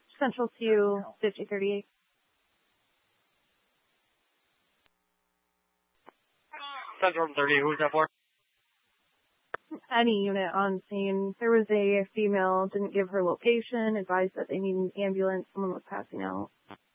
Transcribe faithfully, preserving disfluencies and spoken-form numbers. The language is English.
Central to fifty thirty-eight. Central thirty, who's that for? Any unit on scene. There was a female, didn't give her location, advised that they need an ambulance, someone was passing out.